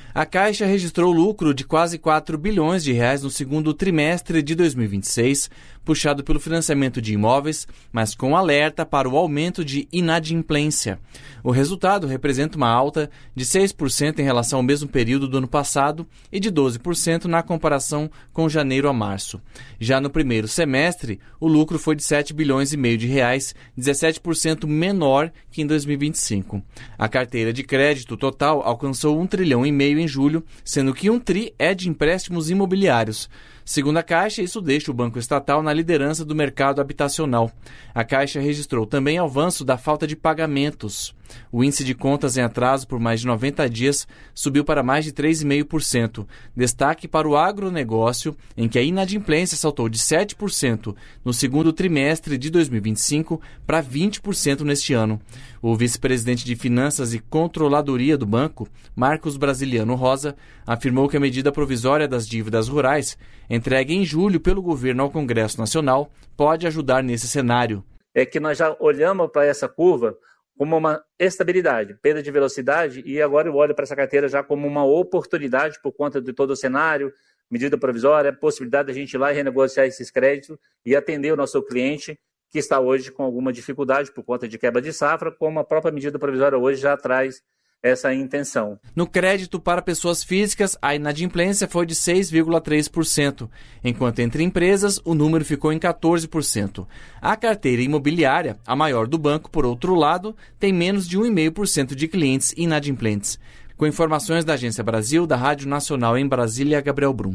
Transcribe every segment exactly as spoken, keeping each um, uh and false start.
A Caixa registrou lucro de quase quatro bilhões de reais no segundo trimestre de dois mil e vinte e seis, puxado pelo financiamento de imóveis, mas com alerta para o aumento de inadimplência. O resultado representa uma alta de seis por cento em relação ao mesmo período do ano passado e de doze por cento na comparação com janeiro a março. Já no primeiro semestre, o lucro foi de sete bilhões e meio de reais, dezessete por cento menor que em dois mil e vinte e cinco. A carteira de crédito total alcançou um trilhão e meio em julho, sendo que um tri é de empréstimos imobiliários. Segundo a Caixa, isso deixa o Banco Estatal na liderança do mercado habitacional. A Caixa registrou também avanço da falta de pagamentos. O índice de contas em atraso por mais de noventa dias subiu para mais de três vírgula cinco por cento. Destaque para o agronegócio, em que a inadimplência saltou de sete por cento no segundo trimestre de dois mil e vinte e cinco para vinte por cento neste ano. O vice-presidente de Finanças e Controladoria do banco, Marcos Brasiliano Rosa, afirmou que a medida provisória das dívidas rurais, entregue em julho pelo governo ao Congresso Nacional, pode ajudar nesse cenário. É que nós já olhamos para essa curva como uma estabilidade, perda de velocidade, e agora eu olho para essa carteira já como uma oportunidade por conta de todo o cenário, medida provisória, possibilidade de a gente ir lá e renegociar esses créditos e atender o nosso cliente que está hoje com alguma dificuldade por conta de quebra de safra, como a própria medida provisória hoje já traz essa intenção. No crédito para pessoas físicas, a inadimplência foi de seis vírgula três por cento, enquanto entre empresas o número ficou em quatorze por cento. A carteira imobiliária, a maior do banco, por outro lado, tem menos de um vírgula cinco por cento de clientes inadimplentes. Com informações da Agência Brasil, da Rádio Nacional em Brasília, Gabriel Brum.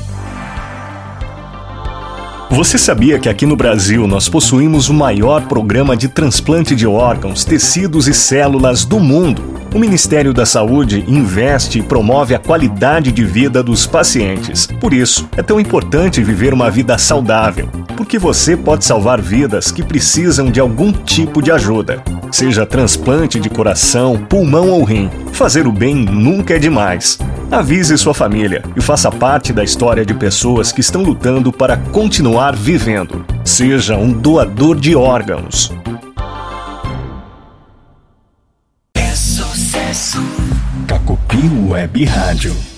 Você sabia que aqui no Brasil nós possuímos o maior programa de transplante de órgãos, tecidos e células do mundo? O Ministério da Saúde investe e promove a qualidade de vida dos pacientes. Por isso, é tão importante viver uma vida saudável, porque você pode salvar vidas que precisam de algum tipo de ajuda. Seja transplante de coração, pulmão ou rim, fazer o bem nunca é demais. Avise sua família e faça parte da história de pessoas que estão lutando para continuar vivendo. Seja um doador de órgãos. Cacopi Web Rádio.